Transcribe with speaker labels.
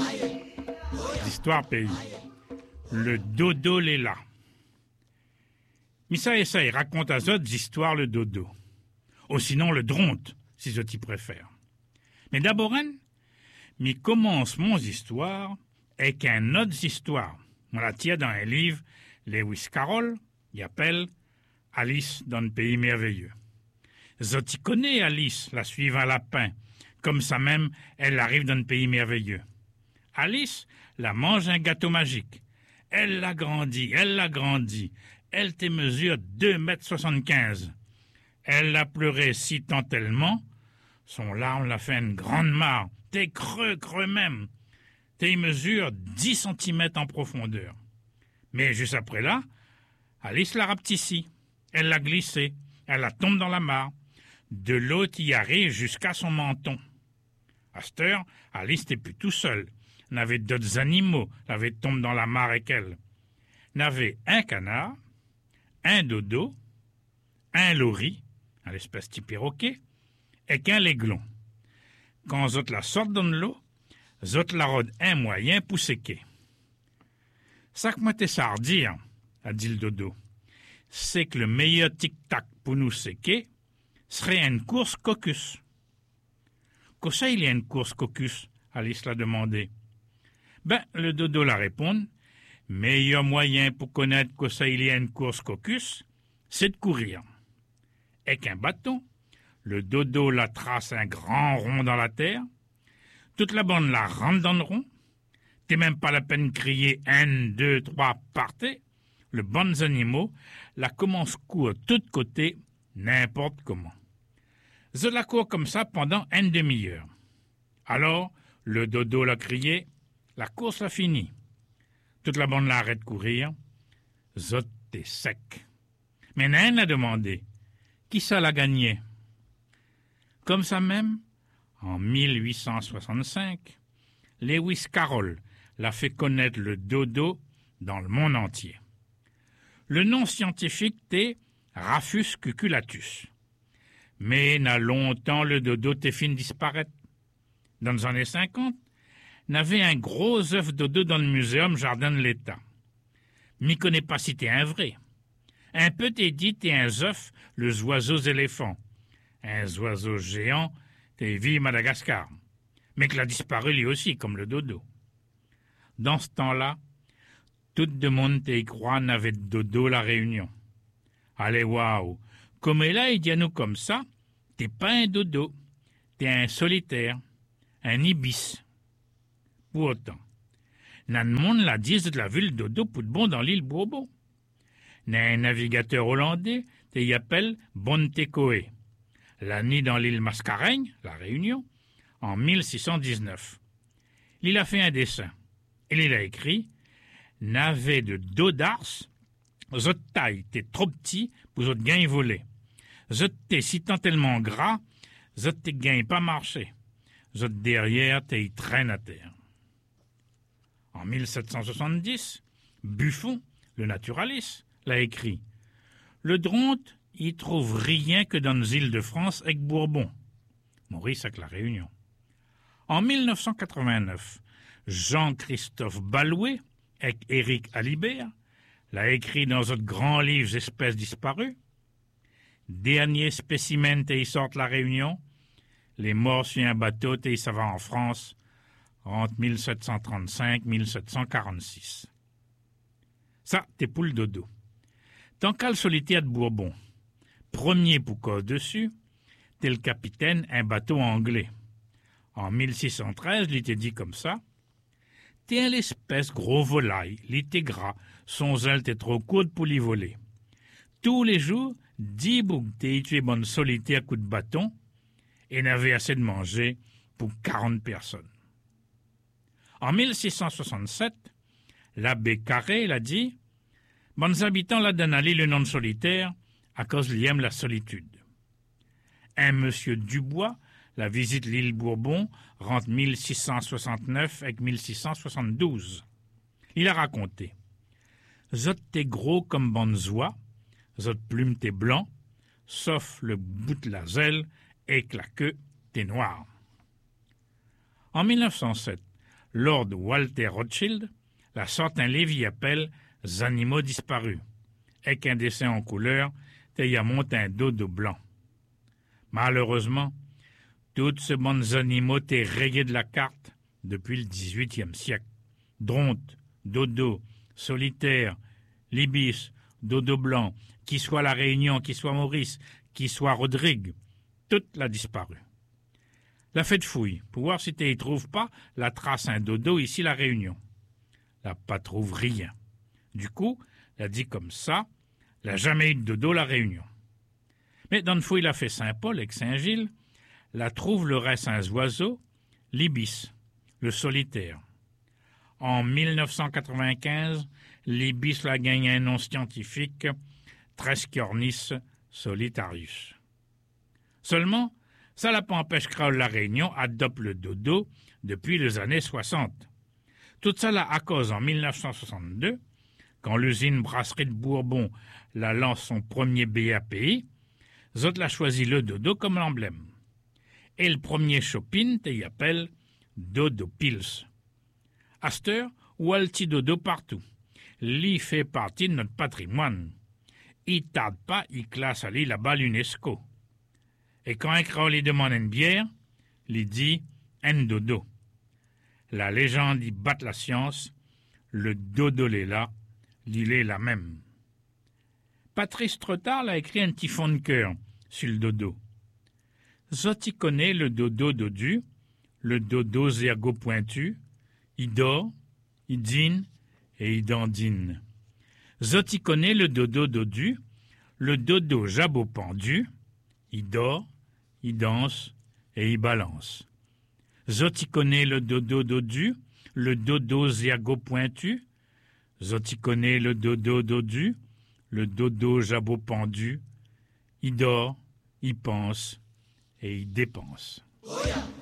Speaker 1: L'histoire pays. Le dodo l'est là. Missa et ça, il raconte à d'autres histoires le dodo. Ou sinon le dronte, si je t'y préfère. Mais d'abord, mi commence mon histoire avec un autre histoire. On la tient dans un livre, Lewis Carroll, il appelle Alice dans le pays merveilleux. Zoti connaît Alice, la suivre un lapin. Comme ça même, elle arrive dans le pays merveilleux. Alice la mange un gâteau magique. Elle l'agrandit. Elle te mesure 2,75 m. Elle l'a pleuré si tant tellement, son larme l'a fait une grande mare. T'es creux même. T'es mesure 10 cm en profondeur. Mais juste après là, Alice la rapetissit. Elle l'a glissée. Elle la tombe dans la mare. De l'eau y arrive jusqu'à son menton. À cette heure, Alice n'était plus tout seul. N'avait d'autres animaux, l'avait tombé dans la mare avec elle. N'avait un canard, un dodo, un lori, un espèce de perroquet, et qu'un l'aiglon. Quand zot la sortent dans l'eau, zot la rôde un moyen pour séquer. Ça que moi t'es ça à dire, a dit le dodo, c'est que le meilleur tic-tac pour nous séquer serait une course caucus. Qu'au ça il y a une course caucus, Alice l'a demandé. Le dodo la répond, meilleur moyen pour connaître qu'au ça il y a une course caucus, c'est de courir. Avec un bâton, le dodo la trace un grand rond dans la terre, toute la bande la rentre dans le rond, t'es même pas la peine de crier 1, 2, 3, partez, le bon animaux la commence court de tous côtés, n'importe comment. Je la court comme ça pendant une demi-heure. Alors, le dodo l'a crié, la course a fini. Toute la bande l'arrête de courir. Zot est sec. Mais Nain a demandé, qui ça l'a gagné? Comme ça même, en 1865, Lewis Carroll l'a fait connaître le dodo dans le monde entier. Le nom scientifique est Raphus cuculatus. Mais n'a longtemps le dodo t'est fini disparaître. Dans les années 50, n'avait un gros œuf dodo dans le muséum Jardin de l'État. M'y connais pas si t'es un vrai. Un peu t'es dit t'es un œuf, le oiseaux éléphants. Un oiseau géant, t'es vie Madagascar. Mais qu'il a disparu lui aussi, comme le dodo. Dans ce temps-là, tout le monde t'y croit n'avait de dodo la Réunion. Allez, waouh! Comme là, il dit à nous comme ça, t'es pas un dodo, t'es un solitaire, un ibis. Pour autant, nan monde la dit de la ville dodo pour de bon dans l'île Bourbon. N'a un navigateur hollandais, t'y appelle Bontekoe. La nuit dans l'île Mascareigne, la Réunion, en 1619. Il a fait un dessin. Et il a écrit « N'avait de dos d'ars, zot taille, t'es trop petit pour zot gain voler. Zot t'es si tant tellement gras, zot t'es gain pas marcher. Zot derrière t'es traîne à terre. » En 1770, Buffon, le naturaliste, l'a écrit « Le dronte, il trouve rien que dans les îles de France avec Bourbon. » Maurice avec la Réunion. En 1989, Jean-Christophe Balouet, avec Éric Alibert, l'a écrit dans un grand livre Espèces disparues. Dernier spécimen t'es sortent la Réunion, les morts sur un bateau t'es ça va en France entre 1735 et 1746. Ça, t'es pour le dodo. Tant qu'à le solitaire de Bourbon, premier pour cause dessus, t'es le capitaine un bateau anglais. En 1613, il était dit comme ça, t'es l'espèce gros volaille, l'ité gras, son zèle t'es trop courte pour l'y voler. Tous les jours, 10 boucs t'es tué bonne solitaire à coup de bâton, et n'avait assez de manger pour 40 personnes. En 1667, l'abbé Carré l'a dit, bonnes habitants la donnent aller le nom de solitaire à cause qu'il aime la solitude. Un monsieur Dubois la visite l'île Bourbon entre 1669 et 1672. Il a raconté zot t'es gros comme bonzois, zot plume t'es blanc, sauf le bout de la zèle et que la queue t'es noire. En 1907, Lord Walter Rothschild, la sorte un livre y appelle « Animaux disparus », avec un dessin en couleur, et y a monté un dodo blanc. Malheureusement, toutes ces bonnes animaux étaient rayés de la carte depuis le XVIIIe siècle. Dronte, dodo, solitaire, libis, dodo blanc, qui soit la Réunion, qui soit Maurice, qui soit Rodrigue, toute l'a disparu. La fait de fouille, pour voir si tu y trouves pas la trace un dodo ici la Réunion. La pas trouve rien. Du coup, la dit comme ça, la jamais eu de dodo la Réunion. Mais dans le fouille la fait Saint-Paul avec Saint-Gilles, la trouve le reste un oiseau, l'ibis, le solitaire. En 1995, l'ibis la gagne un nom scientifique, Tresciornis solitarius. Seulement, ça n'a pas empêché que la Réunion adopte le dodo depuis les années 60. Tout ça là à cause en 1962, quand l'usine brasserie de Bourbon la lance son premier BAPI, Zot l'a choisi le dodo comme l'emblème. Et le premier shopping y appelle Dodo Pils. Aster ou alti dodo partout. L'y fait partie de notre patrimoine. Il tarde pas, il classe à l'île là-bas l'UNESCO. Et quand un crowd lui demande une bière, il dit un dodo. La légende y bat la science, le dodo l'est là, l'île est la même. Patrice Trottard a écrit un petit fond de cœur sur le dodo. Zoti connaît le dodo dodu, le dodo zergo pointu, il dort, il dîne et il dandine. Zoti connaît le dodo dodu, le dodo jabot pendu, il dort, il danse et il balance. Zoti connaît le dodo dodu, le dodo zergo pointu, Zoti connaît le dodo dodu, le dodo jabot pendu, il dort, il pense et il dépense.